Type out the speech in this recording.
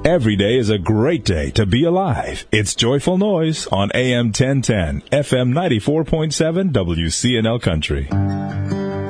Every day is a great day to be alive. It's Joyful Noise on AM 1010, FM 94.7, WCNL Country.